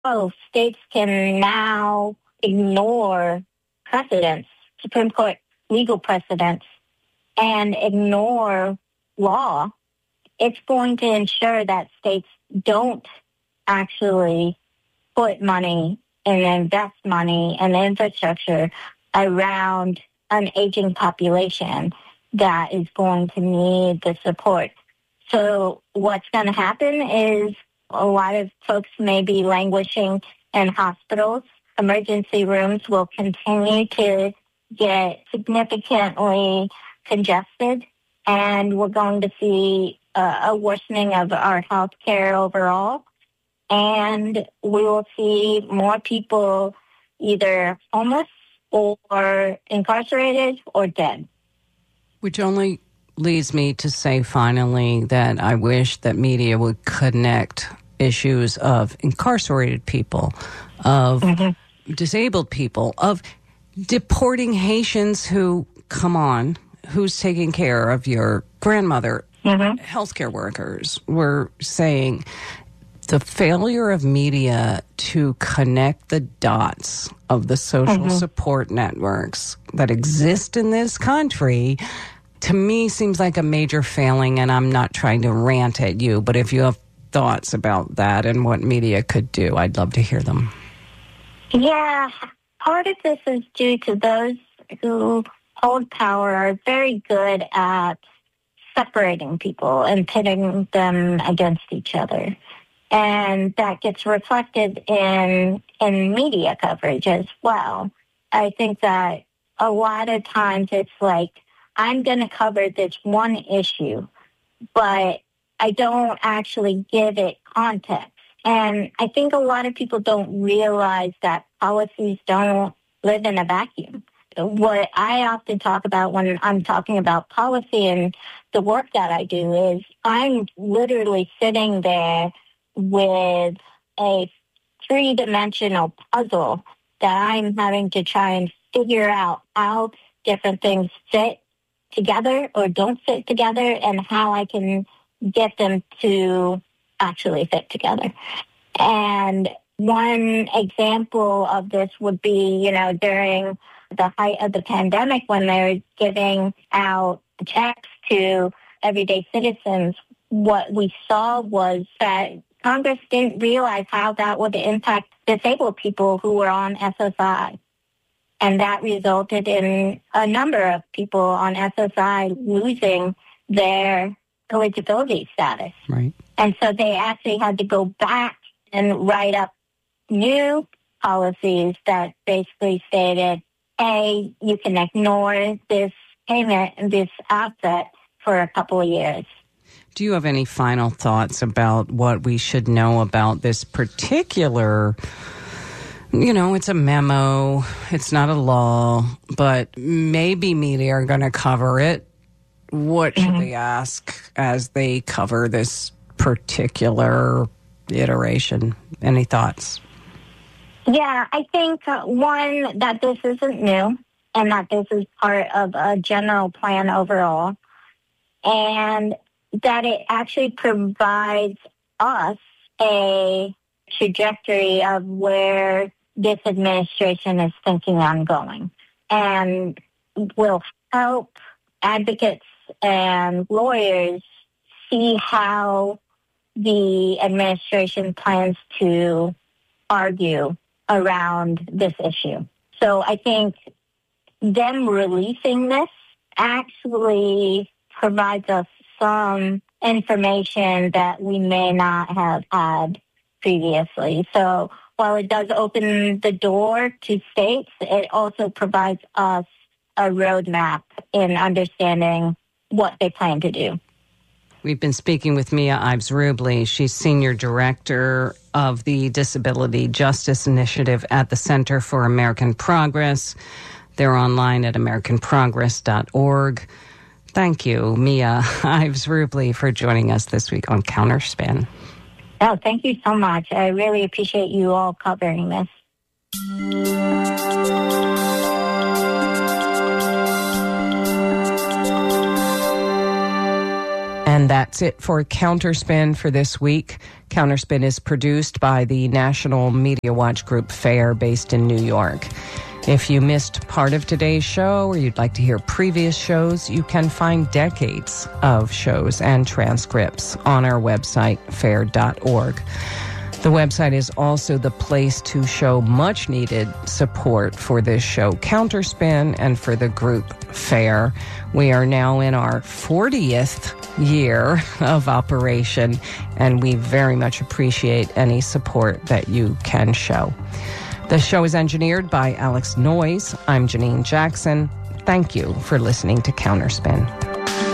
oh, states can now ignore precedents, Supreme Court legal precedents, and ignore law, it's going to ensure that states don't actually put money and invest money and infrastructure around an aging population that is going to need the support. So what's going to happen is a lot of folks may be languishing in hospitals. Emergency rooms will continue to get significantly congested, and we're going to see a worsening of our health care overall. And we will see more people either homeless or incarcerated or dead. Which only leads me to say finally that I wish that media would connect issues of incarcerated people, of disabled people, of deporting Haitians who, come on, who's taking care of your grandmother? Healthcare workers were saying the failure of media to connect the dots of the social support networks that exist in this country, to me, seems like a major failing, and I'm not trying to rant at you, but if you have thoughts about that and what media could do, I'd love to hear them. Yeah, part of this is due to those who hold power are very good at separating people and pitting them against each other. And that gets reflected in media coverage as well. I think that a lot of times it's like, I'm going to cover this one issue, but I don't actually give it context. And I think a lot of people don't realize that policies don't live in a vacuum. What I often talk about when I'm talking about policy and the work that I do is I'm literally sitting there with a three-dimensional puzzle that I'm having to try and figure out how different things fit together or don't fit together and how I can get them to actually fit together. And one example of this would be, during the height of the pandemic when they were giving out checks to everyday citizens, what we saw was that Congress didn't realize how that would impact disabled people who were on SSI. And that resulted in a number of people on SSI losing their eligibility status. Right. And so they actually had to go back and write up new policies that basically stated, A, you can ignore this payment and this asset for a couple of years. Do you have any final thoughts about what we should know about this particular, it's a memo, it's not a law, but maybe media are going to cover it. What should they ask as they cover this particular iteration? Any thoughts? Yeah, I think, one, that this isn't new and that this is part of a general plan overall, and that it actually provides us a trajectory of where this administration is thinking on going, and will help advocates and lawyers see how the administration plans to argue around this issue. So I think them releasing this actually provides us some information that we may not have had previously. So while it does open the door to states, it also provides us a roadmap in understanding what they plan to do. We've been speaking with Mia Ives Rubley. She's Senior Director of the Disability Justice Initiative at the Center for American Progress. They're online at americanprogress.org. Thank you, Mia Ives Rubley, for joining us this week on Counterspin. Oh, thank you so much. I really appreciate you all covering this. And that's it for Counterspin for this week. Counterspin is produced by the National Media Watch Group FAIR based in New York. If you missed part of today's show or you'd like to hear previous shows, you can find decades of shows and transcripts on our website, fair.org. The website is also the place to show much needed support for this show, Counterspin, and for the group FAIR. We are now in our 40th year of operation, and we very much appreciate any support that you can show. The show is engineered by Alex Noyes. I'm Janine Jackson. Thank you for listening to Counterspin.